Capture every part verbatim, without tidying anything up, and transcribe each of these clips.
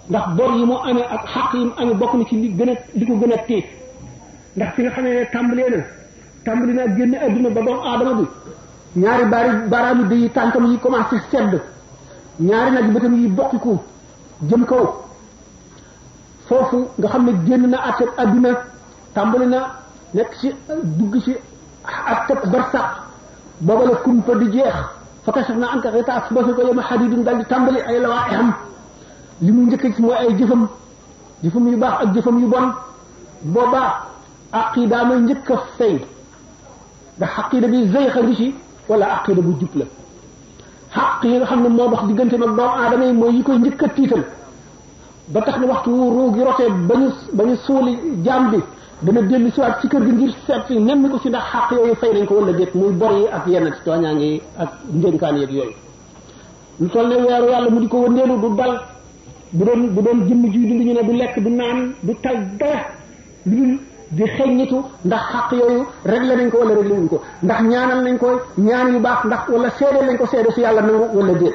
ndax bor yi mu amee ak xaq yi mu amee bokk na ci li gën a li ko gën a tiit ndax fi nga xamee ne tàmbalee na tàmbali naa génn adduna ba doomu aadama bi ñaari baari baaraami day tànkam yi commencé sedd ñaari nag bëtam yi bokkiku jëm kaw foofu nga xam ne génn na àtteeb adduna tàmbali na nekk ci dugg ci àtteeb barsax booba la kumpa di jeex fa kashafna anka ghitaa'aka fa yawma hadiidun dal di tàmbali ay lawaaiham li mu njëkk gis mooy ay jëfam jëfam yu baax ak jëfam yu bon boobaa aqida may njëkk a fay ndax aqida bi zayxa ngi ci wala aqida bu jub la xaq yi nga xam ne moo dox diggante mag doomu aadama yi mooy yi koy njëkk a tiital ba tax na waxtu wu ruu gi rotee ba ñu ba ñu suuli jaam bi dana dellu siwaat ci kër gi ngir seet fi nem ko si ndax xaq yooyu fay nañ ko wala déet muy bor yi ak yenn ci tooñaange yi ak njënkaan yeeg yooyu lu toll ne weeru yàlla mu di ko wëndeelu du dal bu doon bu doon jëmm ji du ñu ne du lekk du naan du tal dara lu dul di xeññitu ndax xaq yooyu réglé nañ ko wala réglé wuñ ko ndax ñaanal nañ ko ñaan yu baax ndax wala seede nañ ko seede si yàlla nangu wala déet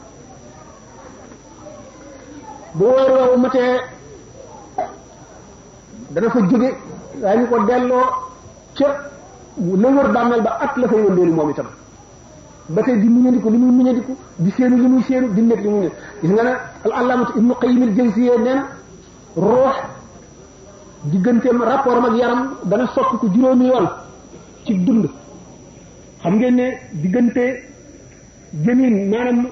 bu weer woowu matee dana fa jóge waaye ñu ko delloo ca la wër bàmmeel ba at la fay wëndeelu moom itam ba tey di muñandiku li muy muñandiku di séenu li muy séenu di nekk li muy nekk gis nga ne al allaamatu ibnu qayyim al jawziyya nee na ruux digganteem rapport am ak yaram dana soppi ko juróomi yoon ci dund xam ngeen ne diggante jëmin maanaam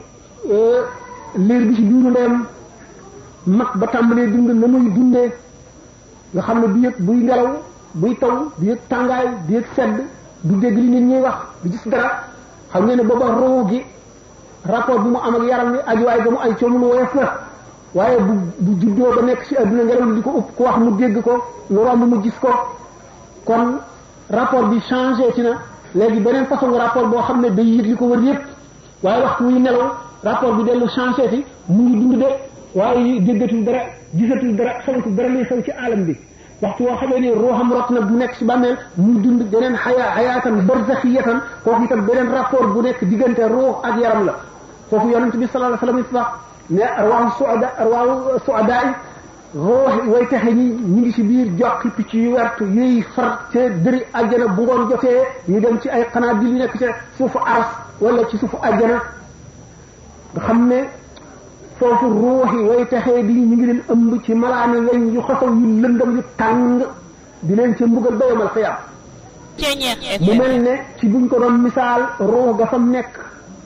liir bi ci biiru ndeyam mag ba tàmbalee dund na muy dundee nga xam ne du yëg buy ngelaw buy taw du yëg tàngaay du yëg sedd du dégg li nit ñuy wax du gis dara xam ngeen ne booba ruu gi rapport bi mu am ak yaram wi ajuwaay ga mu ay coono lu woyof la waaye bu bu juddoo ba nekk ci adduna ngelaw li di ko upp ku wax mu dégg ko lu romb mu gis ko kon rapport bi changé ci na léegi beneen façon rapport boo xam ne day yëg li ko wër yëpp waaye waxtu wuy nelaw rapport bi dellu changé ci mu ngi dund de waaye déggatul dara gisatul dara xamatul dara luy xew ci alam bi waxtu woo xamee ni ruuxam rot na bu nekk ci bàmmeel muy dund beneen xayaa xayaatan barzaxiyatan kooku itam beneen rapport bu nekk diggante ruux ak yaram la foofu yonent bi sallallahu alayhi wa sallam wax ne arwaahu suada arwaahu suada yi ruux way taxe ñi ñu ngi ci biir jokki picc yu wert yuy far ca dëri àjjana bu ngoon jotee ñu dem ci ay xanaa di yu nekk ca suufu aras wala ci suufu àjjana nga xam ne foofu ruux yi way taxee di ñu ngi leen ëmb ci malaani weñ yu xasaw yu lëndam yu tàng di leen ca mbugal ba yomal xiyaam mu mel ne ci buñ ko doon misaal ruux ga fam nekk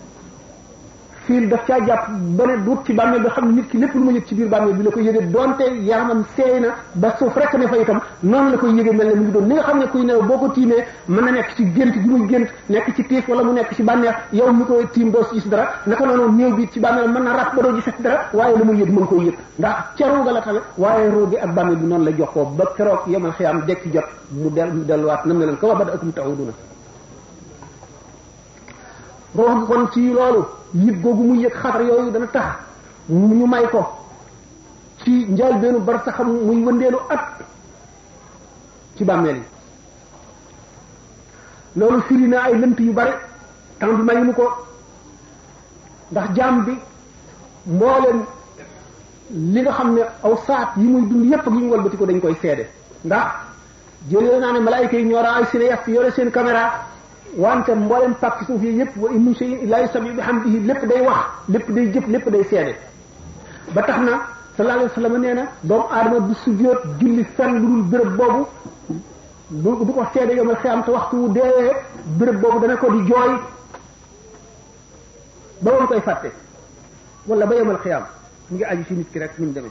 fiil daf caa jàpp ba ne duut ci bàmmeel bi xam ne nit ki lépp lu ma yëg ci biir bàmmeel bi la koy yëge donte yaramam seey na ba suuf rek ne fa itam noonu la koy yëge mel ne mu ngi doon ni nga xam ne kuy new boo ko tiimee mën na nekk ci gént gi muy gént nekk ci tiif wala mu nekk ci bànneex yow mi koy tiim doo gis dara naka noonu néew bi ci bàmmeel mën na ràpp ba doo gis dara waaye la muy yëg mën koy yëg ndax ca ruuga la tamit waaye ruugi ak bàmmeel bi noonu la jox ko ba keroog yemal xiyaam dekki jot mu del mu delluwaat nam ne leen kama bada'akum ta'uuduna ruux gi kon ci loolu yëg googu muy yëg xatar yooyu dana tax ñu may ko ci njëlbéenu bar sa xam muy wëndeelu at ci bàmmeel yi loolu firi na ay lënt yu bari temps bi mayuñu ko ndax jaam bi mbooleem li nga xam ne aw saat yi muy dund yépp ak yi ñu walbati ko dañ koy seede ndax jëlee naa ne malaayika yi ñoora ay cinéaste yore seen caméra wante mboolem pàcc suuf yi yëpp wa in min shay'in illa yusabbihu bihamdihi lépp day wax lépp day jëf lépp day seede ba tax na sallallahu alayhi wa sallam nee na doomu aadama du sujjóot julli fenn lu dul béréb boobu du du ko seede yomal xiyaam te waxtu wu deewee béréb boobu dana ko di jooy ba woon koy fàtte wala ba yomal xiyaam mu ngi aju ci nit ki rek ni mu demee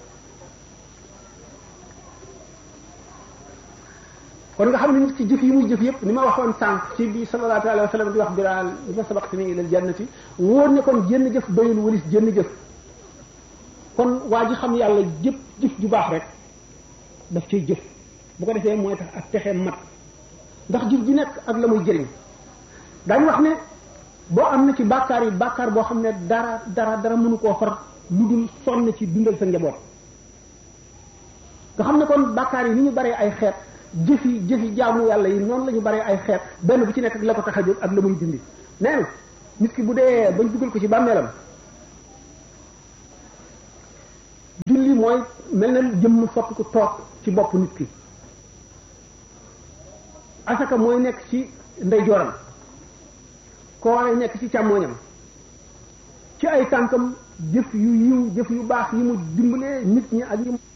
kon nga xam ne nit ci jëf yi muy jëf yëpp ni ma waxoon sànq ci bi sallallahu alayhi wa sallam di wax Bilaal li ma sabaqtani ilal jannati wóor ne kon jënn jëf doyul walis jënn jëf kon waa ji xam yàlla jëf jëf ju baax rek daf cay jëf bu ko defee mooy tax ak texee mat ndax jëf ji nekk ak la muy jëriñ daañu wax ne boo am na ci bàkkaar yi bàkkaar boo xam ne dara dara dara mënu koo far lu dul sonn ci dundal sa njaboot nga xam ne kon bàkkaar yi ni ñu baree ay xeet jëfi jëfi jaamu yàlla yi noonu la ñu baree ay xeet benn bu ci nekk ak la ko tax a jóg ak la muy dindi nee na nit ki bu dee bañ dugal ko ci bàmmeelam julli mooy mel na jëmm soppi ku toog ci bopp nit ki asaka mooy nekk ci ndeyjooram koore nekk ci càmmooñam ci ay tànkam jëf yu yiw jëf yu baax yi mu dimbalee nit ñi ak yi mu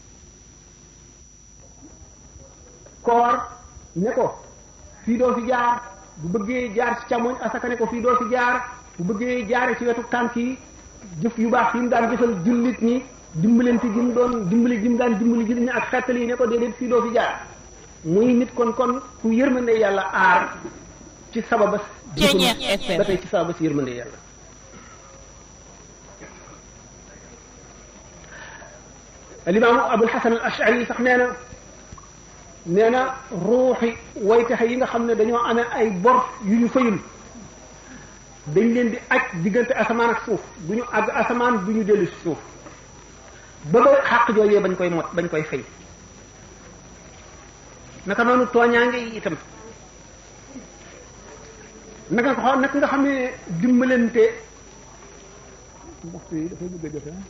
koor ne ko fii doo fi jaar bu bëggee jaar ci càmmooñ asaka ne ko fii doo fi jaar bu bëggee jaare ci wetu tànk yi jëf yu baax yi mu daan jëfal jullit ñi dimbalante gi mu doon dimbali gi mu daan dimbali jullit ñi ak xettali yi ne ko déedéet fii doo fi jaar muy nit kon kon ku yërmande yàlla aar ci sababas jëfam ba tey ci sababas yërmande yàlla alimaamu abul hasan al ashari sax nee na nee na ruuxi waytaxe yi nga xam ne dañoo amee ay bor yu ñu fayul dañ leen di aj diggante asamaan ak suuf bu ñu àgg asamaan bu ñu dellu si suuf ba ba xàq joojee bañ koy mot bañ koy fay naka noonu tooñaange yi itam naka nga naka nga xam ne dimbalante waxtu yi dafay bëgg a defe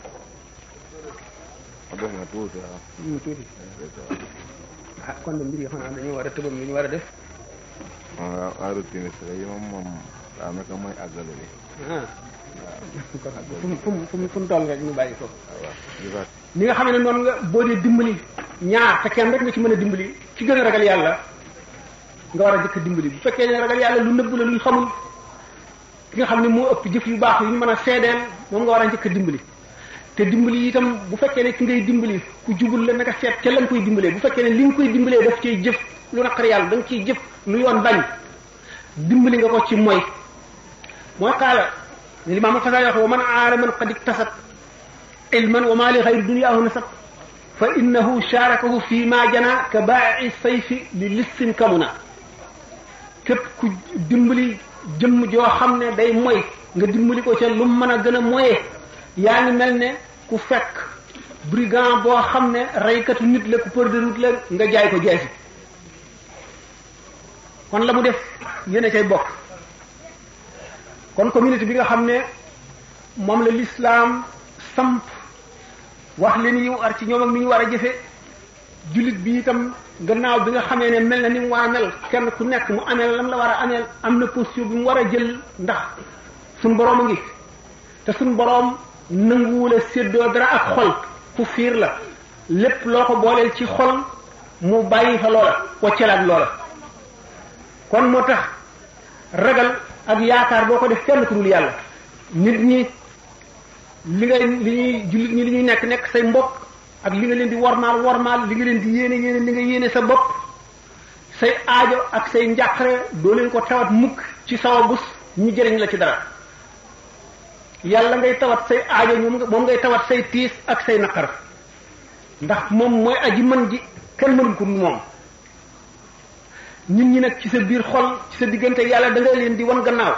def na tuuti waaw ñu tuuti ah kon de mbir yi xanaa dañu war a tëbam li ñu war a def waaw waaru timis yi moom moom daa naka mooy àggale bi ah kon fu mu fu mu fu mu fu mu toll rek ñu bàyyi ko waaw ni nga xam ne noonu nga boo dee dimbali ñaar te kenn rek nga ci mën a dimbali ci gën a ragal yàlla nga war a jëkk dimbali bu fekkee ne ragal yàlla lu nëbb la luñ xamul ki nga xam ne moo ëpp jëf yu baax yu ñu mën a seedeel moom nga war a njëkk dimbali te dimbali itam bu fekkee ne ki ngay dimbali ku jubul la naka seet ca lañ koy dimbalee bu fekkee ne li nga koy dimbalee daf ciy jëf lu naqar yàlla da nga ciy jëf lu yoon bañ dimbali nga ko ci mooy mooy xaala limaam Xasaali wax wa man aala man qad iktasab ilman wa maa li xayri dunyaahu nasab fa innahu shaarakahu fi ma jana ka baa'i sayfi li lissin kamuna képp ku dimbali jëmm joo xam ne day moy nga dimbali ko ca lu mu mën a gën a moyee yaa ngi mel ne ku fekk brigand boo xam ne reykatu nit la ku peur de route la nga jaay ko jaay si kon la mu def yéen cay bokk kon communauté bi nga xam ne moom la l'islam samp wax leen yiw ar ci ñoom ak ni ñu war a jëfe jullit bi itam gannaaw bi nga xamee ne mel na ni mu war a mel kenn ku nekk mu amee lam la war a ameel am na posture bi mu war a jël ndax suñ boroom a ngi te suñ boroom nanguwula séddoo dara ak xol ku fiir la lépp loo ko booleel ci xol mu bàyyi fa loola waccal ak loola kon moo tax ragal ak yaakaar boo ko def kenn ku dul yàlla nit ñi li ngay li ñuy jullit ñi li ñuy nekk nekk say mbokk ak li nga leen di wormaal wormaal li nga leen di yéene yéene li nga yéene sa bopp say aajo ak say njàqare doo leen ko tawat mukk ci sawa bus ñu jëriñ la ci dara yàlla ngay tawat say aajo moom ngay tawat say tiis ak say naqar ndax moom mooy aji mën ji kenn mënul ko moom nit ñi nag ci sa biir xol ci sa diggante yàlla da ngay leen di wan gannaaw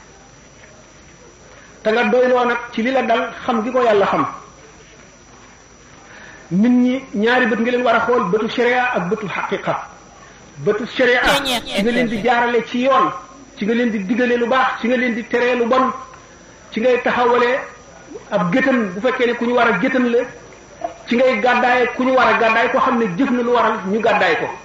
te nga doyloo nag ci li la dal xam gi ko yàlla xam nit ñi ñaari bët nga leen war a xool bëtu sharia ak bëtu xaqiqa bëtu sharia ci nga leen di jaarale ci yoon ci nga leen di digale lu baax ci nga leen di teree lu bon ci ngay taxawalee ab géttan bu fekkee ne ku ñu war a géttan la ci ngay gàddaaye ku ñu war a gàddaay koo xam ne jëf na lu waral ñu gàddaay ko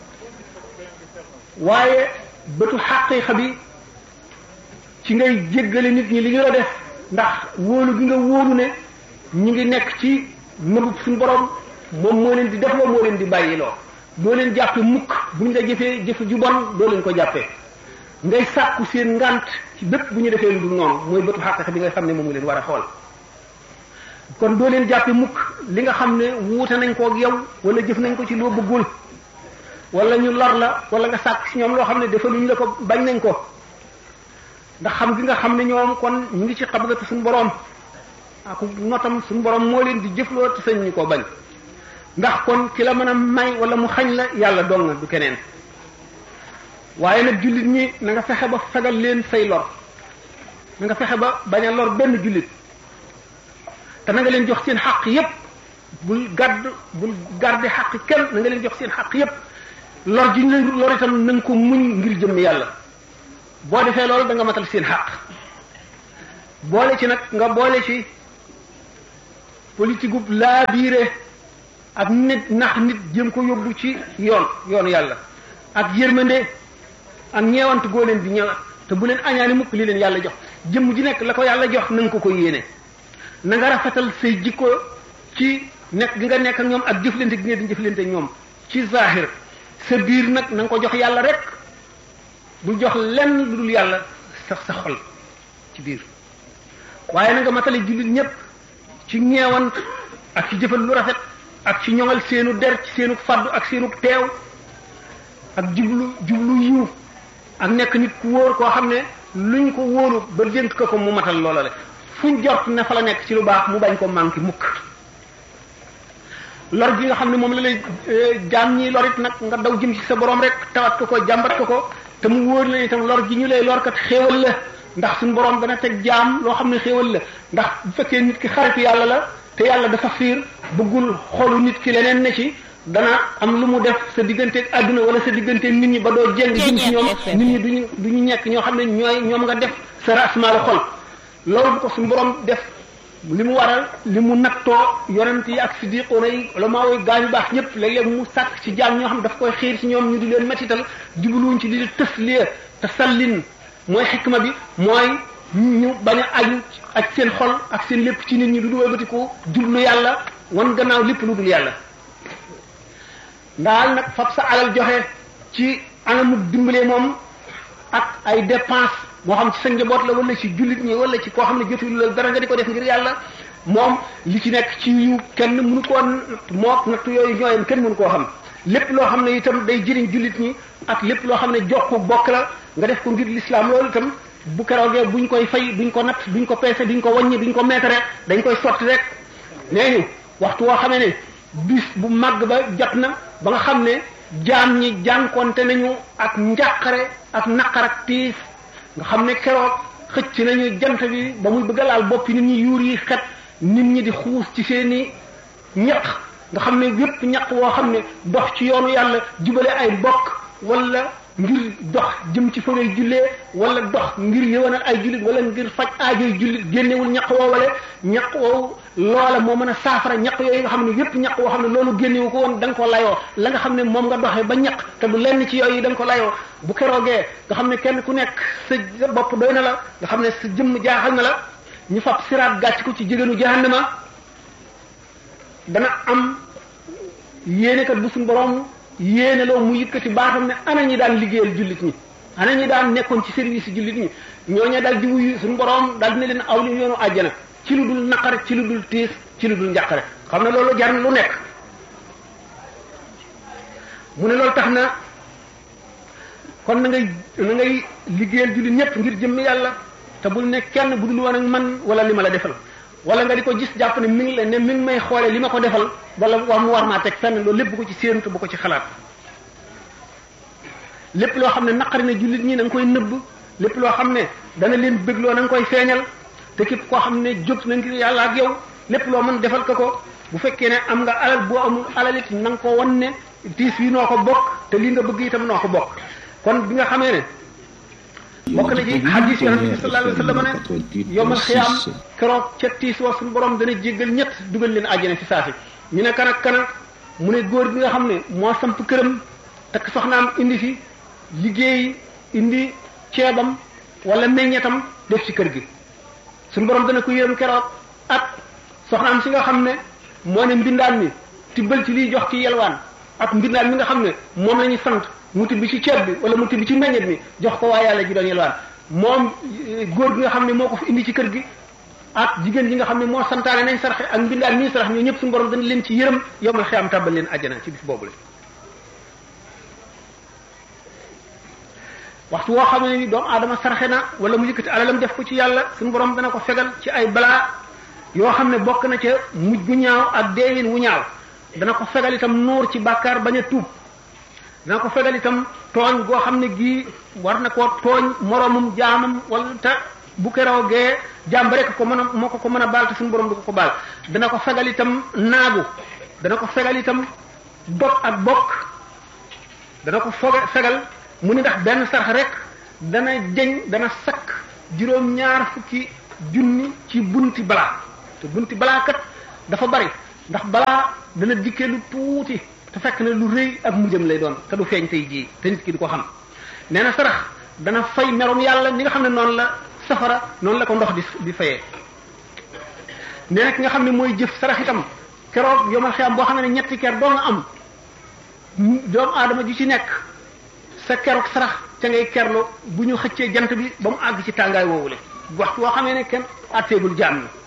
waaye bëtu xaqiqa bi ci ngay jéggale nit ñi li ñu la def ndax wóolu gi nga wóolu ne ñi ngi nekk ci mëbub suñu borom moom moo leen di def loo moo leen di bàyyi loo doo leen jàppe mukk bu ñu la jëfee jëf ju bon doo leen ko jàppee ngay sàkku seen ngant ci bépp bu ñu defee lu dul noonu mooy bëtu xaqiqa bi nga xam ne moom nga leen war a xool kon doo leen jàppe mukk li nga xam ne wuute nañ ko ak yow wala jëf nañ ko ci loo bëggul wala ñu lor la wala nga sàkk ci ñoom loo xam ne defaluñ la ko bañ nañ ko ndax xam gi nga xam ne ñoom kon ñu ngi ci xabgatu suñu borom ak notam suñu borom moo leen di jëfloo te sañ ñu ko bañ ndax kon ki la mën a may wala mu xañ la yàlla dong na du keneen waaye nag jullit ñi na nga fexe ba fegal leen say lor na nga fexe ba bañ a lor benn jullit te na nga leen jox seen xaq yépp bul gàdd bul garde xaq kenn na nga leen jox seen xaq yépp lor ji ñu lor itam na nga ko muñ ngir jëmm yàlla boo defee loolu da nga matal seen xaq boole ci nag nga boole ci politique gu laabiire ak nit nax nit jëm ko yóbbu ci yoon yoonu yàlla ak yërmande ak ñeewant goo leen di ñëw te bu leen añaani mukk li leen yàlla jox jëmm ji nekk la ko yàlla jox na nga ko ko yéene na nga rafetal say jikko ci nekk gi nga nekk ak ñoom ak jëflante gi nga di jëflante ñoom ci zahir sa biir nag na nga ko jox yàlla rek bul jox lenn lu dul yàlla sax sa xol ci biir waaye na nga matale jullit ñëpp ci ñeewant ak ci jëfal lu rafet ak ci ñoŋal seenu der ci seenu faddu ak seenu teew ak jublu jublu yiw ak nekk nit ku wóor koo xam ne luñ ko wóolu ba dénk ko ko mu matal loola le fuñ jort ne fa la nekk ci lu baax mu bañ ko manqué mukk lor gi nga xam ne moom la lay jaam ñi lorit nag nga daw jëm ci sa borom rek tawat ko ko jàmbat ko ko te mu wóor la itam lor gi ñu lay lor kat xéewal la ndax suñu borom dana teg jaam loo xam ne xéewal la ndax bu fekkee nit ki xaritu yàlla la te yàlla dafa fiir bëggul xolu nit ki leneen ne ci dana am lu mu def sa digganteeg àdduna wala sa digganteeg nit ñi ba doo jéng jëm ci ñoom nit ñi duñu duñu ñekk ñoo xam ne ñooy ñoom nga def sa rasmaalu xol loolu bu ko suñu borom def li mu waral li mu nattoo yonent yi ak siddiqoona yi ulama yi gaañu baax ñëpp léeg-léeg mu sàkk ci jaam ñoo xam daf koy xiir ci ñoom ñu di leen mettital jubluwuñ ci di leen tëslie te sallin mooy xikma bi mooy ñu bañ a aju ak seen xol ak seen lépp ci nit ñi du du wëlbatiku jublu yàlla wan gannaaw lépp lu dul yàlla ndaal nag fab sa alal joxe ci anamu dimbalee moom ak ay dépense moo xam ci sa njaboot la wala ci jullit ñi wala ci koo xam ne jotul la dara nga di ko def ngir yàlla moom li ci nekk ci yu kenn mënu koo mook nattu yooyu ñooyam kenn mënu koo xam lépp loo xam ne itam day jëriñ jullit ñi ak lépp loo xam ne jokku bokk la nga def ko ngir l'islam loolu itam bu keroogee buñ koy fay duñ ko natt duñ ko peese duñ ko wàññi duñ ko meetare dañ koy sotti rek nee ñu waxtu woo xamee ne bis bu màgg ba jot na ba nga xam ne jaam ñi jànkonte nañu ak njàqare ak naqar ak tiis nga xam ne keroog xëcc nañu jant bi ba muy bëgg a laal boppi nit ñi yuur yi xet nit ñi di xuus ci seeni ñaq nga xam ne yépp ñaq woo xam ne dox ci yoonu yàlla jubale ay bokk wala ngir dox jëm ci fa ngay jullee wala dox ngir yëwanal ay jullit wala ngir faj aajoy jullit génnewul ñaq woowale ñaq woowu loola moo mën a saafara ñaq yooyu nga xam ne yépp ñaq woo xam ne loolu génnewu ko woon da nga ko layoo la nga xam ne moom nga doxee ba ñaq te du lenn ci yooyu da nga ko layoo bu keroogee nga xam ne kenn ku nekk sa bopp doy na la nga xam ne sa jëmm jaaxal na la ñu fab siraat gàcc ko ci jigéenu jahannama dana am yéenekat bu suñu borom yéene loo mu yëkkati baatam ne ana ñi daan liggéeyal jullit ñi ana ñi daan nekkoon ci service jullit ñi ñooñu daal di wuyu suñu borom daal dina leen aw li yoonu àjjana ci lu dul naqar ci lu dul tiis ci lu dul njàqare xam ne loolu jar na lu nekk mu ne loolu tax na kon na ngay na ngay liggéeyal jullit ñëpp ngir jëmm yàlla te bul ne kenn bu dul woon ak man wala li ma la defal wala nga di ko gis jàpp ne mi ngi la ne mi ngi may xoole li ma ko defal wala wax mu war maa teg fenn loolu lépp bu ko ci séenu te bu ko ci xalaat lépp loo xam ne naqari na jullit ñi na nga koy nëbb lépp loo xam ne dana leen bégloo na nga koy feeñal te képp koo xam ne jóg na ngir yàlla ak yow lépp loo mën defal ko ko bu fekkee ne am nga alal boo amul alal it na nga ko wan ne tiis wi noo ko bokk te li nga bëgg itam noo ko bokk kon bi nga xamee ne bokk na ci hadis yonent bi sallallahu alayhi wa sallam ne yomal xiyaam keroog ca tiis wa suñu borom dana jéggal ñett dugal leen àjjana ci saasi ñu ne kan ak kana mu ne góor bi nga xam ne moo samp këram takk soxnaam indi fi liggéey indi ceebam wala meññetam def ci kër gi suñu borom dana ko yërëm keroog ak soxnaam si nga xam ne moo ne mbindaan mi tibbal ci liy jox ci yelwaan ak mbindaan mi nga xam ne moom la ñu sant mu tibbi ci ceeb bi wala mu tibbi ci meññet mi jox ko waa yàlla ji doon yelwaan moom góor gi nga xam ne moo ko fi indi ci kër gi ak jigéen ji nga xam ne moo santaane nañ saraxe ak mbindaan ñuy sarax ñoo ñëpp suñu borom dana leen ci yërëm yomal xiyam tàbbal leen àjjana ci bis boobu la waxtu woo xam ne ni doomu aadama saraxe na wala mu yëkkati alalam def ko ci yàlla suñu borom dana ko fegal ci ay balaa yoo xam ne bokk na ca mujj gu ñaaw ak deewin wu ñaaw dana ko fegal itam nuur ci bàkkaar bañ a tuub dana ko fegal itam tooñ goo xam ne gii war na koo tooñ moroomum jaamam wala te bu keroogee jaam ba rek ko mën a moo ko ko mën a baal te suñu borom du ko ko baal dana ko fegal itam naagu dana ko fegal itam dog ak bokk dana ko foge fegal mu ni ndax benn sarax rek dana jeñ dana sakk juróom-ñaar fukki junni ci bunti balaa te bunti balaa kat dafa bari ndax balaa dana dikkee lu tuuti te fekk na lu rëy ak mujjam lay doon te du feeñ tey jii te nit ki du ko xam nee na sarax dana fay merum yàlla ni nga xam ne noonu la safara noonu la ko ndox di di fayee nee na ki nga xam ne mooy jëf sarax itam keroog yomal xiyam boo xam ne ñetti ker doo nga am doomu aadama ji ci nekk sa keroog sarax ca ngay kerlu bu ñu xëccee jant bi ba mu àgg ci tàngaay woowule waxtu woo xamee ne kenn atteegul jaam ñi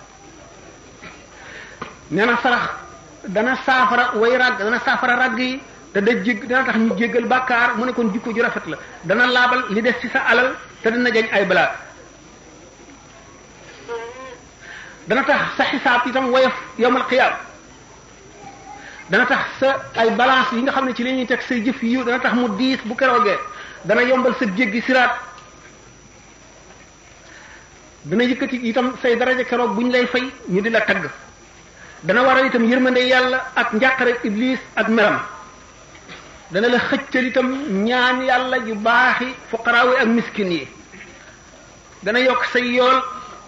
nee na sarax dana saafara way ràgg dana saafara ràgg yi te da jég dana tax ñu jéggal bàkkaar mu ne kon jikko ju rafet la dana laabal li des ci sa alal te dana jañ ay balaa dana tax sa xisaab itam woyof yawmal qiyaam dana tax sa ay balance yi nga xam ne ci la ñuy teg say jëf yiw dana tax mu diis bu keroogee dana yombal sa jéggi siraat dana yëkkati itam say daraja keroog bu ñu lay fay ñu di la tagg dana waral itam yërmande yàlla ak njàqare iblis ak meram dana la xëccal itam ñaan yàlla yu baaxi fuqaraawi ak miskin yi dana yokk say yool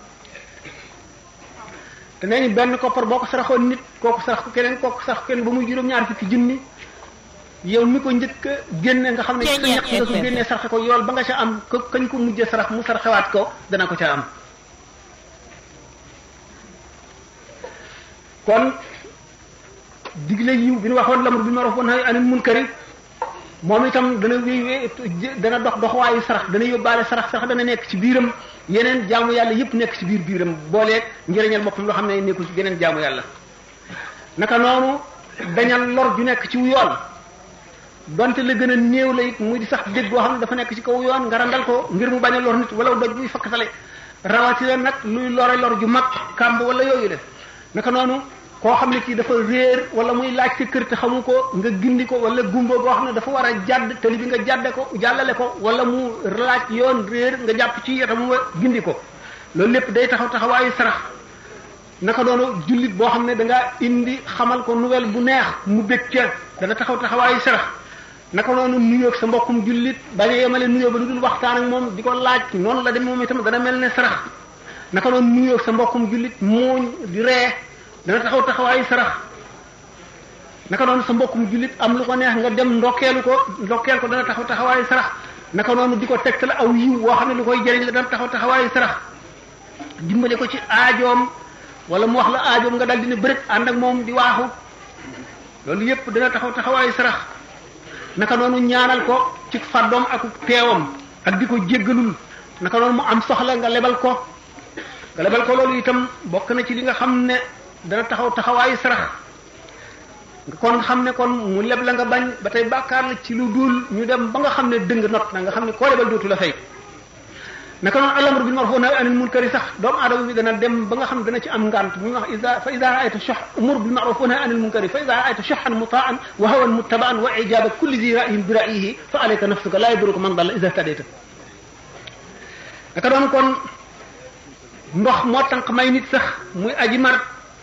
te nee ñu benn koppar boo ko saraxoon nit kooku sarax ko keneen kooku sarax ko keneen ba muy juróom-ñaar fukki junni yow mi ko njëkk a génne nga xam ne sa ñaq nga ko génnee saraxe ko yool ba nga ca am ko kañ ko mujjee sarax mu saraxewaat ko dana ko ca am kon digle yiw bi ñu waxoon lamr bil ma'ruf wa nahyi anil munkar moom itam dana wéy dana dox doxwaayu sarax dana yóbbaale sarax sarax dana nekk ci biiram yeneen jaamu yàlla yëpp nekk ci biir biiram booleeg njëriñal boppam loo xam ne nekkul ci geneen jaamu yàlla naka noonu dañal lor ju nekk ci yoon donte la gën a néew la it muy di sax dégg boo xam ne dafa nekk ci kaw yoon nga randal ko ngir mu bañ a lor nit wala doj buy fakkatale rawatina nag luy lore lor ju mag kàmb wala yooyu def naka noonu koo xam ne kii dafa réer wala muy laaj ci kër te xamu ko nga gindi ko wala gumbo boo xam ne dafa war a jàdd tali bi nga jàdde ko jàllale ko wala mu laaj yoon réer nga jàpp ci yatam nga gindi ko loolu lépp day taxaw taxawaayu sarax naka noonu jullit boo xam ne da ngaa indi xamal ko nouvelle bu neex mu bég ca dana taxaw taxawaayu sarax naka noonu nuyoo sa mbokkum jullit bañ a yemale nuyoo ba lu dul waxtaan ak moom di ko laaj noonu la dem moom itam dana mel ne sarax naka noonu nuyoo sa mbokkum jullit muuñ di ree dana taxaw taxawaayu sarax naka noonu sa mbokkum jullit am lu ko neex nga dem ndokkeelu ko ndokkeel ko dana taxaw taxawaayu sarax naka noonu di ko tegtal aw yiw woo xam ne lu koy jëriñ la dana taxaw taxawaayu sarax dimbale ko ci aajoom wala mu wax la aajoom nga dal di ne bërët ànd ak moom di waaxu loolu yépp dana taxaw taxawaayu sarax naka noonu ñaanal ko ci fàddoom ak teewam ak di ko jéggalul naka noonu mu am soxla nga lebal ko nga lebal ko loolu itam bokk na ci li nga xam ne dana taxaw taxawaayu sarax kon xam ne kon mu leb la nga bañ ba tey bàkkaar la ci lu dul ñu dem ba nga xam ne dëng not na nga xam ne koo lebal dootu la fay naka noonu al-amru bil ma'ruf wa nahyi anil munkar sax doomu aadama bi dana dem ba nga xam ne dana ci am ngant muy wax ida fa ida ra'ayta shuh umur bil ma'ruf wa nahyi anil munkar fa ida ra'ayta shuhan muta'an wa hawan muttaba'an wa ijaba kulli dhi ra'yin bi ra'yihi fa alayka nafsuka la yaduruka man dalla ida ihtadayta naka noonu kon ndox moo tànq may nit sax muy aji mar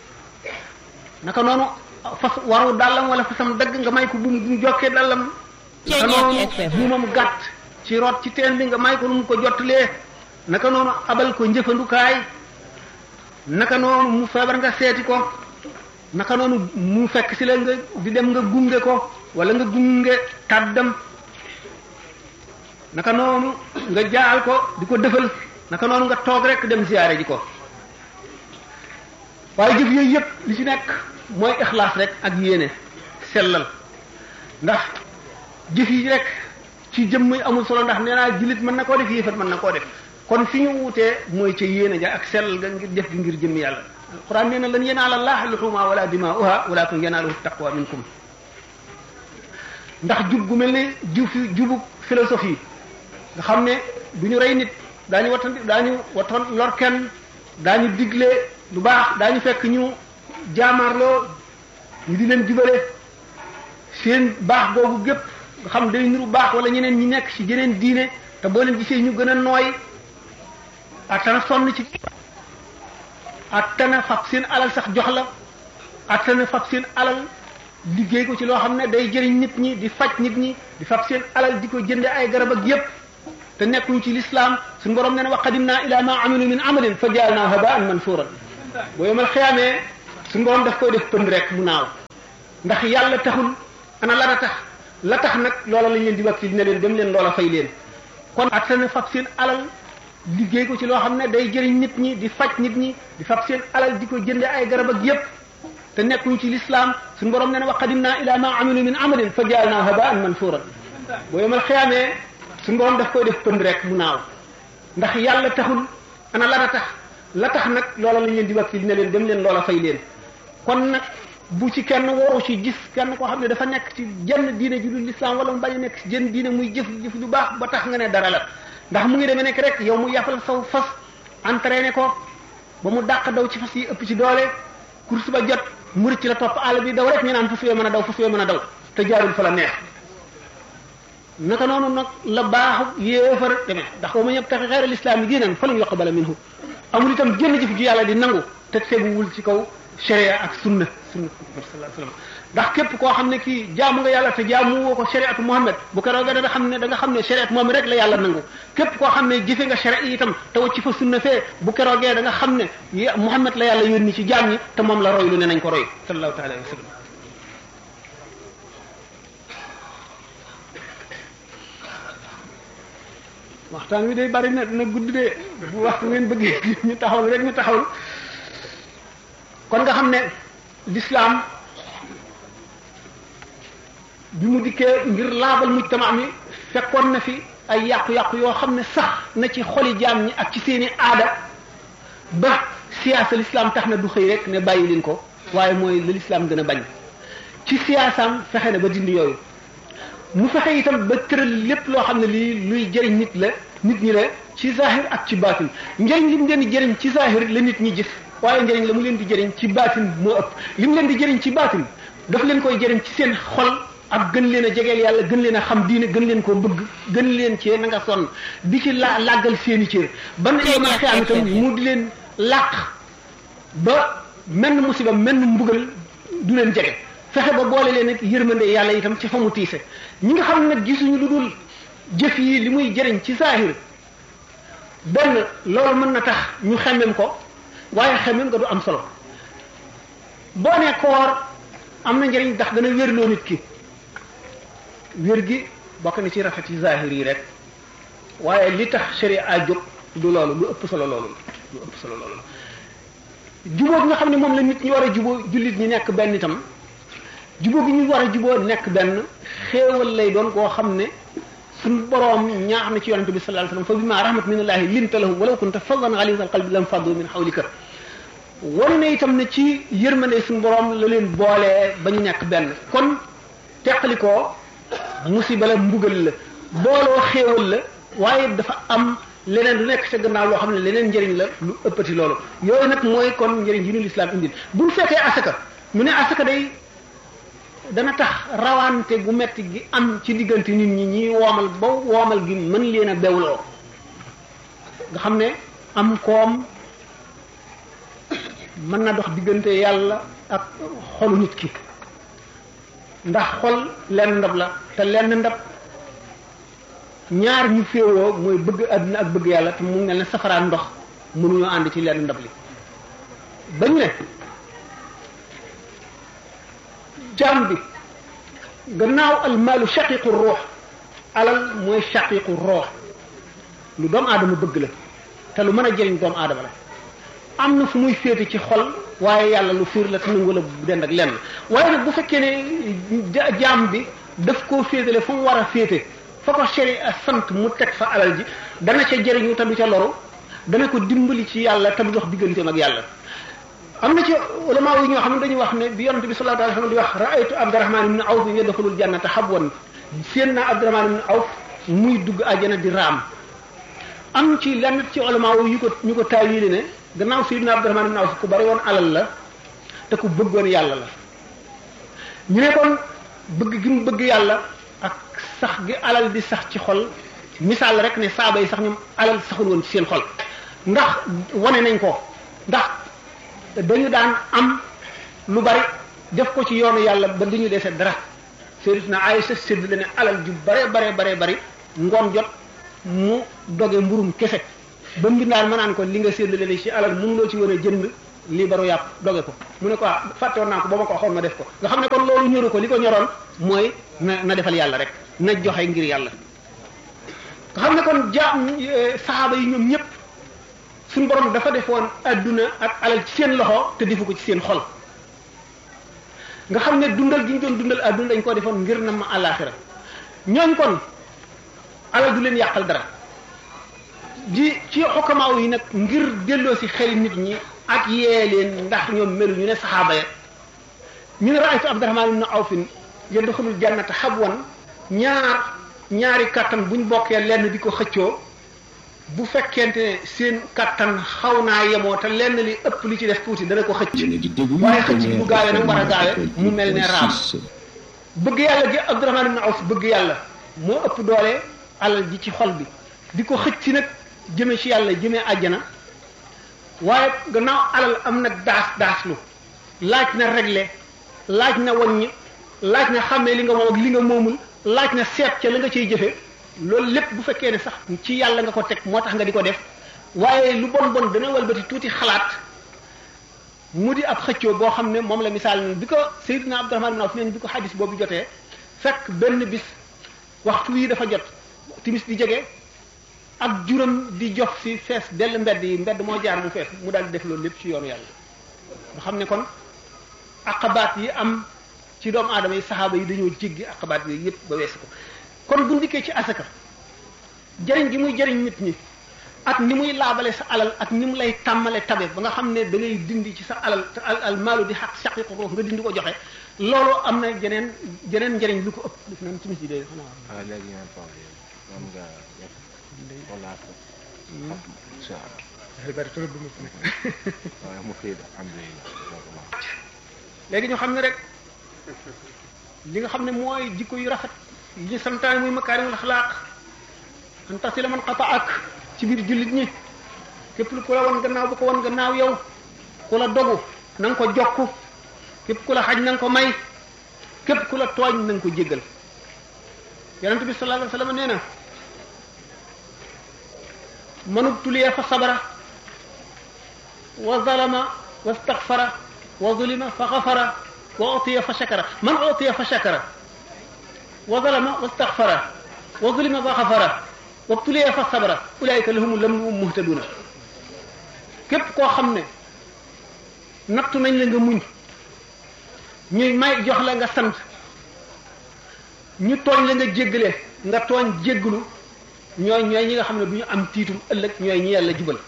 naka noonu fas waru dàllam wala fasam dagg nga may ko bu mu jokkee dàllam naka noonu bu moom gàtt ci root ci teen bi nga may ko nu mu ko jottalee naka noonu abal ko njëfandukaay naka noonu mu feebar nga seeti ko naka noonu mu fekk si la nga di dem nga gunge ko wala nga gunge tàddam naka noonu nga jaal ko di ko defal naka noonu nga toog rek dem ziyaare ji ko waaye jëf yooyu yëpp li ci nekk mooy ixlaas rek ak yéene sellal ndax jëf yi rek ci jëmm yi amul solo ndax nee naa jullit mën na koo def yéefat mën na koo def kon fi ñu wutee mooy ca yéene ja ak sellal ga ngir def gi ngir jëmm yàlla alquran nee na lan yanaala llaaha luhuumuhaa wala dimaa'uhaa walaakin yanaaluhu taqwa minkum ndax jub gu mel ne jub fi jubu philosophie nga xam ne du ñu rey nit daañu wattan daañu wattan lor kenn daañu digle lu baax daañu fekk ñu jaamaarloo ñu di leen jubale seen baax googu gépp nga xam day niru baax wala ñeneen ñi nekk ci jeneen diine te boo leen gisee ñu gën a nooy attana sonn ci attana fab seen alal sax jox la attana fab seen alal liggéey ko ci loo xam ne day jëriñ nit ñi di faj nit ñi di fab seen alal di ko jënde ay garab ak yépp te nekkuñ ci l'islam suñu borom nee na wa qadimna ila ma amilu min amalin fa jaalnaahu habaan mansuuran boo yomal xiyaamee suñu borom daf koy def pënd rek mu naaw ndax yàlla taxul ana la tax la tax nag loola lañ leen di wax ci dina leen dem leen loola fay leen kon attana fab seen alal liggéey ko ci loo xam ne day jëriñ nit ñi di faj nit ñi di fab seen alal di ko jënde ay garab ak yépp te nekkuñ ci l'islam suñu borom nee na wa qadimna ila ma amilu min amalin fa jaalnaa habaan mansuuran boo yemal xiyaamee suñu borom daf koy def pënd rek mu naaw ndax yàlla taxul ana la tax la tax nag loola lañ leen di wax ci dina leen dem leen loola fay leen kon nag bu ci kenn waru ci gis kenn koo xam ne dafa nekk ci jenn diine ju dul l'islam wala mu bañ a nekk ci jenn diine muy jëf jëf lu baax ba tax nga ne dara la ndax mu ngi demee nekk rek yow mu yàppal saw fas entraîné ko ba mu dàq daw ci fas yi ëpp ci doole course ba jot mu rëcc la topp àll bi daw rek ñu naan fas yooyu mën a daw fas yooyu mën a daw te jaarul fa la neex naka noonu nag la baaxu yéefar demee ndax wa man yabtaxi xayra al-islaami diinan falan yuqbala minhu amul itam jënn jëf ju yàlla di nangu te teguwul ci kaw sharia ak sunna sunna sallallahu alayhi wasallam ndax képp koo xam ne kii jaamu nga yàlla te jaamu woo ko shariatu Muhammad bu ko roogee da nga xam ne da nga xam ne shariatu Muhammad rek la yàlla nangu képp koo xam ne jëfe nga sharia itam te wacc fa sunna fee bu ko roogee da nga xam ne Muhammad la yàlla yónni ci jaam ñi te moom la roy lu ne nañ ko roy sallallahu taala alayhi wasallam waxtaan wi day bari na na gudd de bu waxtu ngeen bëggee ñu taxawal rek ñu taxawal kon nga xam ne l'islam bi mu dikkee ngir laabal mujtama mi fekkoon na fi ay yàqu-yàqu yoo xam ne sax na ci xoli jaam ñi ak ci seeni aada ba siyaasa l'islam tax na du xëy rek ne bàyyi leen ko waaye mooy la l'islam gën a bañ ci siyaasaam fexe na ba dindi yooyu mu fexe itam ba tëral lépp loo xam ne lii luy jëriñ nit la nit ñi la ci zahir ak ci baatin njëriñ li mu leen di jëriñ ci zahir la nit ñi gis waaye njëriñ la mu leen di jëriñ ci baatin moo ëpp li mu leen di jëriñ ci baatin daf leen koy jëriñ ci seen xol ak gën leen a jegeel yàlla gën leen a xam diine gën leen koo bëgg gën leen cee na nga sonn di ci la làggal seeni cër ba na ma xeam itam mu di leen làq ba menn musiba menn mbugal du leen jege fexe ba boole leen ak yërmande yàlla itam ci fa mu tiise ñi nga xam ne nag gisuñu lu dul jëf yi li muy jëriñ ci saahir benn loolu mën na tax ñu xemmem ko waaye xemmem nga du am solo boo ne koor am na njëriñ ndax dana wérloo nit ki wér gi bokk na ci rafet ci zahir yi rek waaye li tax sharia jóg du loolu lu ëpp solo loolu lu ëpp solo loolu jubóo gi nga xam ne moom la nit ñi war a jubóo jullit ñi nekk benn itam jubóo gi ñu war a jubóo nekk benn xéewal lay doon koo xam ne suñu boroom ñaax na ci yonente bi sallallahu alayhi wasallam fa bima rahmatin minallahi linta lahum walaw kunta faddan ghalizal qalbi lam faddu min hawlika wane na itam ne ci yërmande suñu boroom la leen boolee ba ñu nekk benn kon teqalikoo musiba la mbugal la booloo xéewal la waaye dafa am leneen lu nekk ca gannaaw loo xam ne leneen njëriñ la lu ëppati loolu yooyu nag mooy kon njëriñ yi nu lislaam indil bu ñu fekkee asaka mu ne asaka day dana tax rawante gu metti gi am ci diggante nit ñi ñi woomal ba woomal gi mën leen a bewloo nga xam ne am koom mën na dox diggante yàlla ak xolu nit ki ndax xol lenn ndab la te lenn ndab ñaar ñu féewoo mooy bëgg àdduna ak bëgg yàlla te mu mel ne safaraan ndox mënuñoo ànd ci lenn ndab li bañ ne jaam bi gannaaw almaalu shaqiqu ruux alal mooy shaqiqu ruux lu doomu aadama bëgg la te lu mën a jëriñ doomu aadama la am na fu muy féete ci xol waaye yàlla lu fiir la te nangu la bu dend ak lenn waaye nag bu fekkee ne jaam bi daf koo féetale fu mu war a féete fa ko sharia sant mu teg fa alal ji dana ca jëriñu te du ca loru dana ko dimbali ci yàlla te du dox digganteem ak yàlla am na ci ulama yi ñoo xam ne dañuy wax ne bi yonent bi sallallahu alayhi wasallam di wax ra'aytu Abdurrahman ibn Awf yadkhulul jannata habwan seen naa Abdurrahman ibn Awf muy dugg àjjana di raam am ci lenn ci ulama yu ko ñu ko taawili ne gannaaw sayyidina Abdurrahman ibn Awf ku bari woon alal la te ku bëggoon yàlla la ñu ne kon bëgg gi mu bëgg yàlla ak sax gi alal di sax ci xol misaal rek ne saaba yi sax ñoom alal saxul woon ci seen xol ndax wane nañ ko ndax dañu daan am lu bari def ko ci yoonu yàlla ba duñu dese dara Sayyidatuna Aïcha sédd la ne alal ju bare bare bare bari ngoon jot mu doge mburum kese ba mbindaan ma naan ko li nga sédd la ci alal mënuloo ci war a jënd lii baru yàpp doge ko mu ne ko ah fàttewoon naa ko ba ma ko waxoon ma def ko nga xam ne kon loolu ñoru ko li ko ñoroon mooy na na defal yàlla rek na joxe ngir yàlla nga xam ne kon jaam saxaaba yi ñoom ñëpp suñu borom dafa defoon adduna ak alal ci seen loxo te defu ko ci seen xol nga xam ne dundal gi ñu doon dundal adduna dañ ko defoon ngir na ma àllaaxira ñooñ kon alal du leen yàqal dara di ci xukamaaw yi nag ngir delloo si xeli nit ñi ak yee leen ndax ñoom melu ñu ne saxaaba ya ñu ne raaytu Abdurahmaan ibn Awf yadxulul jannata habwan ñaar ñaari kattan buñ bokkee lenn di ko xëccoo bu fekkente ne seen kattan xaw naa yemoo te lenn li ëpp li ci def tuuti dana ko xëcc waaye xëcc bi bu gaawee nag war a gaawee mu mel ne raam bëgg yàlla gi Abdurahmaan ibn Awf bëgg yàlla moo ëpp doole alal ji ci xol bi di ko xëcc nag jëme ci yàlla jëmee àjjana waaye gannaaw alal am nag daas daaslu laaj na régler laaj na wàññi laaj na xàmmee li nga moom ak li nga moomul laaj na seet ca la nga ciy jëfe loolu lépp bu fekkee ne sax ci yàlla nga ko teg moo tax nga di ko def waaye lu bon bon dana walbati tuuti xalaat mu di ab xëccoo boo xam ne moom la misaal bi ko Seydina Abdurahmaan ibn Awf neen bi ko xadis boobu jotee fekk benn bis waxtu wii dafa jot timis di jege ak juróom di jox si fees dell mbedd yi mbedd moo jaar mu fees mu daal di def loolu lépp ci yoonu yàlla nga xam ne kon aqabaat yi am ci doomu aadama yi saxaaba yi dañoo jéggi aqabaat yooyu yëpp ba weesu ko kon bu ndikkee ci asaka jëriñ gi muy jëriñ nit ñi ak ni muy laabale sa alal ak ni mu lay tàmmale tabe ba nga xam ne da ngay dindi ci sa alal te al al maalu di xaq saqi ko nga dindi ko joxe loolu am na jeneen jeneen njëriñ lu ko ëpp def nañ timis yi de xanaa léegi ngeen toog moom nga def wala incha allah bari trop du mu waaye mu xëy alhamdulilah léegi ñu xam ne rek li nga xam ne mooy jikko yu rafet yi ñu santaane muy makaarimul axlaaq an tasila man qata'ak ci biir jullit ñi képp ku la wan gannaaw bu ko wan gannaaw yow ku la dogu na nga ko jokku képp ku la xaj na nga ko may képp ku la tooñ na nga ko jéggal yonent bi sallallahu alayhi wa sallam nee na manub tuliyee fa sabara wa zalama wa staxfara wa zulima fa xafara wa utiya fa shakara man utiya fa shakara wa zalama wa staxfara wa zulima fa xafara wa tuliyee fa sabara ulaayika lahum lam muhtaduna képp koo xam ne nattu nañ la nga muñ ñuy may jox la nga sant ñu tooñ la nga jéggale nga tooñ jéggalu ñooy ñooy ñi nga xam ne du ñu am tiitum ëllëg ñooy ñi yàlla jubal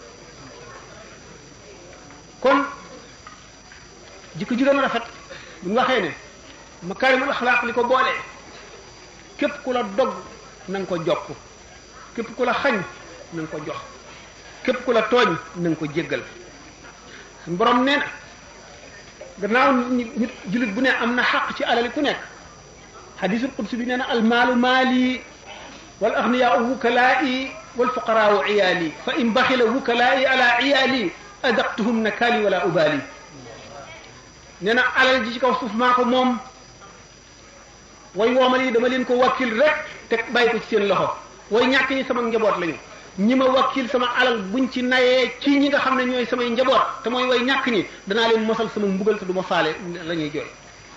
kon jikko ju doon rafet bu ñu waxee ne makaarimul axlaaq li ko boolee képp ku la dogg na nga ko jokk képp ku la xañ na nga ko jox képp ku la tooñ na nga ko jéggal suñu borom nee na gannaaw nit nit jullit bu ne am na xaq ci alali ku nekk xadisul qudsi bi nee na almaalu maali wal axniyaau wukalaa'i wal fuqaraau iyaali fa in baxila wukalaa'i ala iyaali adaqtuhum nakaali wala ubaali nee na alal ji ci kaw suuf maa ko moom way woomal yi dama leen ko wakkil rek te bàyyi ko ci seen loxo way ñàkk ñi sama njaboot lañu ñi ma wakkil sama alal buñ ci nayee ci ñi nga xam ne ñooy samay njaboot te mooy way ñàkk ñi danaa leen mosal sama mbugal te du ma faale la ñuy jooy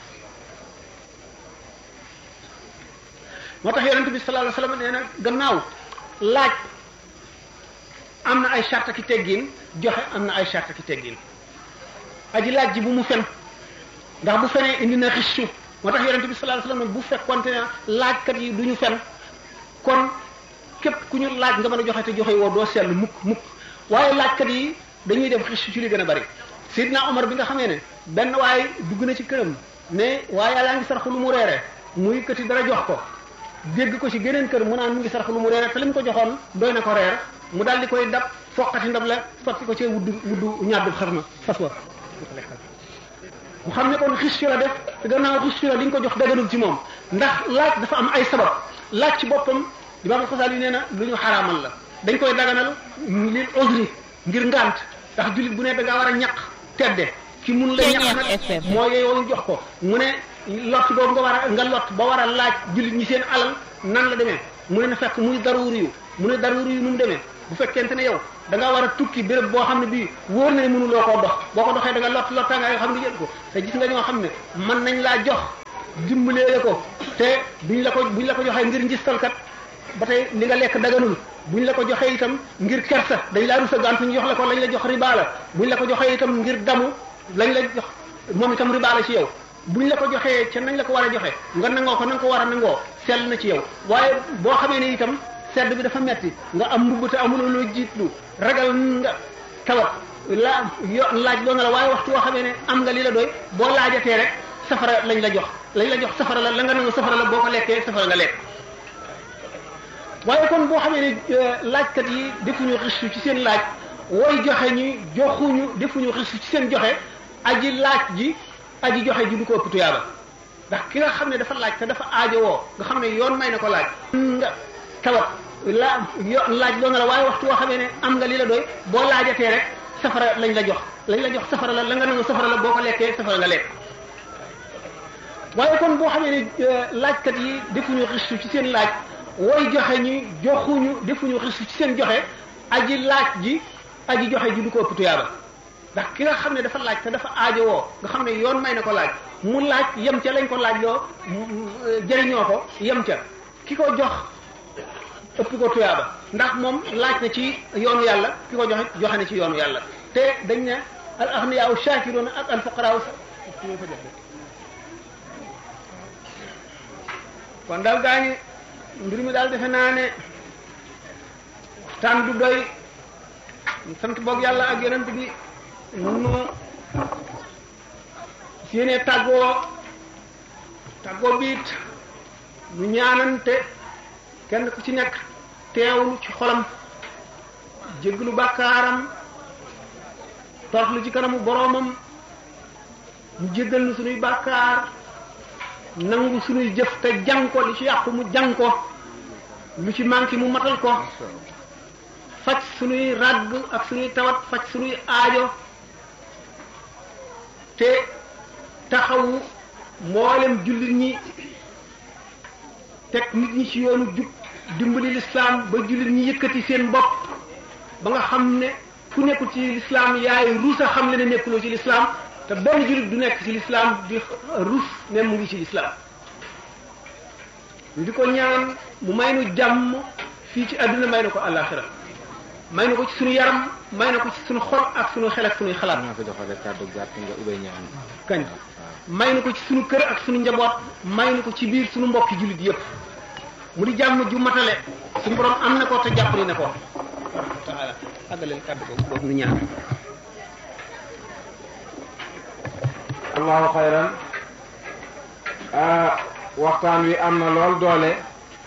moo tax yonent bi sallallahu alayhi wasallam nee na gannaaw laaj am na ay charte ki teggin joxe am na ay charte ki teggin aji laaj ji bu mu fen ndax bu fenee indi na xiccu moo tax yonent bi sallallahu alayhi wasallam bu fekkonte ne laajkat yi du ñu fen kon képp ku ñu laaj nga mën a joxe te joxe woo doo seetlu mukk mukk waaye laajkat yi dañuy def xiccu ci li gën a bari Seydina Omar bi nga xamee ne benn waaye dugg na ci këram ne waaye yàllaa ngi sarx lu mu reere muy këti dara jox ko dégg ko ci geneen kër mu naan mu ngi sarx lu mu reere te li mu ko joxoon doy na ko reer mu daal di koy dab foqati ndab la sotti ko ci wudd wudd ñaar xar na fas wa mu xam ne kon xis fi la def te gannaaw xis fi la li ñu ko jox daganul ci moom ndax laaj dafa am ay sabab laaj ci boppam Imaam Al-Xasaali nee na lu ñu xaraamal la dañ koy daganal lil uzri ngir ngant ndax jullit bu ne da ngaa war a ñaq tedde ki mun la ñaq nag moo yeyoo ñu jox ko mu ne lot boobu nga war a nga lot ba war a laaj jullit ñi seen alal nan la demee mu ne na fekk muy daruri yu mu ne daruri yu nu mu demee bu fekkente ne yow da ngaa war a tukki béréb boo xam ne bii wóor na ne mënuloo koo dox boo ko doxee da nga lott lottaanga yoo xam ne jël ko te gis nga ñoo xam ne mën nañ laa jox dimbalee ko te buñ la ko buñ la ko joxee ngir njistalkat ba tey li nga lekk daganul buñ la ko joxee itam ngir kersa dañ laa rusa gantu ñu jox la ko lañ la jox riba la buñ la ko joxee itam ngir damu lañ la jox moom itam riba la ci yow buñ la ko joxee ca nañ la ko war a joxe nga nangoo ko na nga ko war a nangoo sell na ci yow waaye boo xamee ne itam sedd bi dafa metti nga am mbubb te amuloo loo jiitlu ragal nga tawat la yo laaj loo nga la waaye waxtu woo xamee ne am nga li la doy boo laajatee rek safara lañ la jox lañ la jox safara la la nga nangu safara la boo ko lekkee safara nga lekk waaye kon boo xamee ne laajkat yi defuñu xistu ci seen laaj wooy joxe ñi joxuñu defuñu xistu ci seen joxe aji laaj ji aji joxe ji du ko ëpp tuyaaba ndax ki nga xam ne dafa laaj te dafa aajowoo nga xam ne yoon may na ko laaj nga tawat la yo laaj loo nga la waaye waxtu woo xamee ne am nga li la doy boo laajatee rek safara lañ la jox lañ la jox safara la la nga nangu safara la boo ko lekkee safara nga lekk waaye kon boo xamee ne laajkat yi defuñu xistu ci seen laaj wooy joxe ñi joxuñu defuñu xistu ci seen joxe aji laaj ji aji joxe ji du ko ëpp tuyaaba ndax ki nga xam ne dafa laaj te dafa aajowoo nga xam ne yoon may na ko laaj mu laaj yem ca lañ ko laaj loo jëriñoo ko yem ca ki ko jox ëpp ko tuyaaba ndax moom laaj na ci yoonu yàlla ki ko joxe joxe na ci yoonu yàlla te dañ ne al aghniyaaw shaakiruuna ak al fuqaraaw kon daal gaa ñi mbir mi daal defe naa ne waxtaan du doy sant boog yàlla ak yonent bi nu séenee tàggoo tàggoo biit ñu ñaanante kenn ku ci nekk teewlu ci xolam jéggalu bàkkaaram toroxlu ci kanamu boroomam mu jéggal nu sunuy bàkkaar nangu sunuy jëf te jàng ko li ci yàqu mu jàng ko lu ci manqué mu matal ko faj sunuy ràgg ak sunuy tawat faj sunuy aajo te taxawu mboolem jullit ñi teg nit ñi ci yoonu jub dimbali lislaam ba jullit ñi yëkkati seen bopp ba nga xam ne ku nekkul ci lislaam yaay ruus a xam le ne nekkuloo ci lislaam te benn jullit du nekk ci lislaam di ruus ne mu ngi ci lislaam ñu di ko ñaan mu may nu jàmm fii ci àdduna may na ko àllaaxira may na ko ci sunu yaram may na ko ci sunu xol ak sunu xel ak sunuy xalaat kañ may na ko ci sunu kër ak sunu njaboot may na ko ci biir sunu mbokki jullit yépp mu di jàmm ju matale suñu borom am na ko te jàppali na ko taala àggaleel kàddu boobu boobu nu ñaan allahu xayran waxtaan wi am na lool doole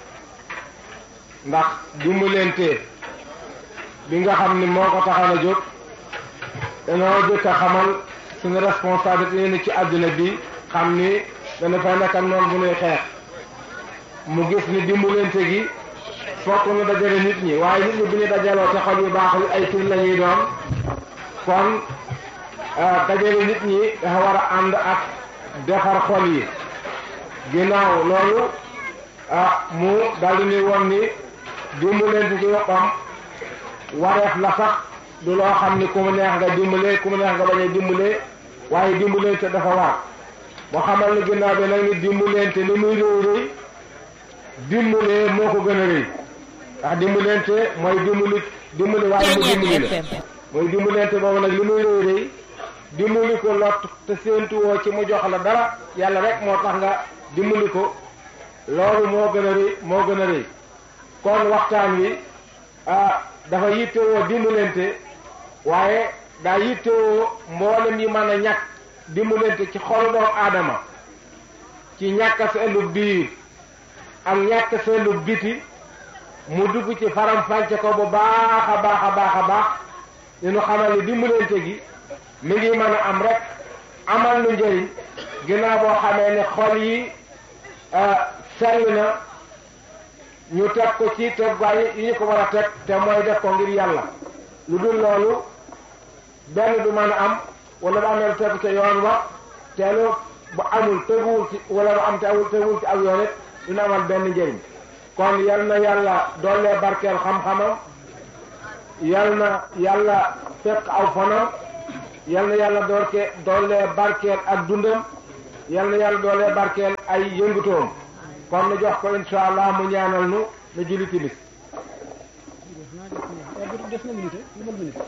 ndax dimbalante bi nga xam ni moo ko taxaw a jóg dañoo jëkk a xamal suñu responsabilité ni ci àdduna bi xam ni dana fa nekk noonu bu ñuy xeex mu gis ni dimbalante gi fokk ñu dajale nit ñi waaye nit ñi bu ñu dajaloo te xol yu baaxul ay tur la ñuy doon kon dajale nit ñi dafa war a ànd ak defar xol yi ginnaaw loolu ah mu daldi ni woon ni dimbalante ci yoppam wareef la sax du loo xam ni ku mu neex nga dimbalee ku mu neex nga bañ a dimbalee waaye dimbalante dafa war boo xamal ni ginnaaw bi nag ni dimbalante li muy réy réy dimbalee moo ko gën a rëy ndax dimbalante mooy dimbali dimbali waaye mu dimbali la mooy dimbalante boobu nag li muy réy réy dimbali ko lot te séentuwoo ci mu jox la dara yàlla rek moo tax nga dimbali ko loolu moo gën a rëy moo gën a rëy kon waxtaan wi ah dafa yittewoo dimbalante waaye daa yittewoo mboolem yi mën a ñàkk dimbalante ci xolu doomu aadama ci ñàkk seelu biir ak ñàkk seelu biti mu dugg ci faram fànce ko bu baax a baax a baax a baax li nu xamal ni dimbalante gi mi ngi mën a am rek amal lu njëriñ ginnaaw boo xamee ne xol yi sell na ñu teg ko ci tegwaay yi ñu ko war a teg te mooy def ko ngir yàlla lu dul loolu benn du mën a am wala bu amee tegu ca yoon wa teelu bu amul teguwul ci wala bu am te awul teguwul ci aw yoon it dina amal benn njëriñ kon yal na yàlla doole barkeel xam-xamam yal na yàlla fekk aw fanam yal na yàlla doorke doole barkeel ak dundam yal na yàlla doole barkeel ay yëngutoom kon nu jox ko insha allah mu ñaanal nu nu julli timis def na minute lu mën minute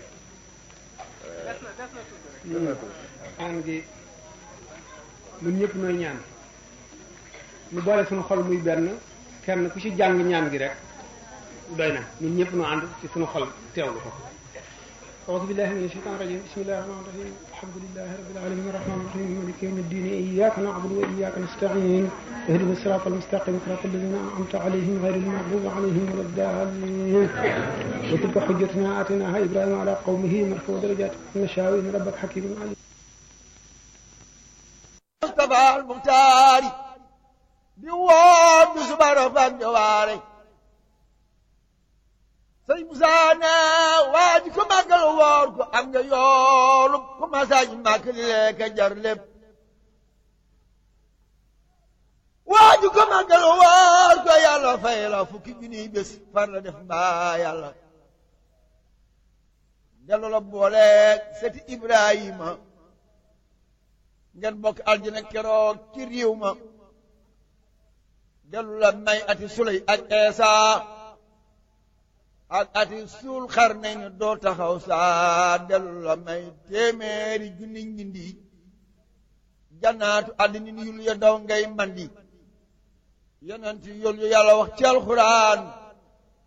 ñaan gi ñun ñëpp nooy ñaan ñu boole suñu xol muy benn kenn ku ci jàng ñaan gi rek doy na ñun ñëpp nu ànd ci suñu xol teewlu ko أعوذ بالله من الشيطان الرجيم بسم الله الرحمن الرحيم الحمد لله رب العالمين الرحمن الرحيم مالك يوم الدين إياك نعبد وإياك نستعين اهدنا الصراط المستقيم صراط الذين أنعمت عليهم غير المغضوب عليهم ولا الضالين وتلك حجتنا آتيناها إبراهيم على قومه مرفوع درجات نشاء إن ربك حكيم عليم مصطفى المختار بواد سبحانه فانجواري sëñ Musaa ne waa ji ko màggal woor ko am nga yoolu ko masaaj màkk li lekk jar lépp waa ji ko màggal woor ko yàlla fay la fukki junniy bés far la def mbaa yàlla dellu la booleeg seti Ibrahima ngeen bokk aljana keroog ci réew ma dellu la may ati Suley ak Eesa ak ati suul xar nañ ne doo taxaw saa dellu la may téeméeri junni njindi jannaatu àddina yul ya daw ngay mandi yonent yul yu yàlla wax ci alxuraan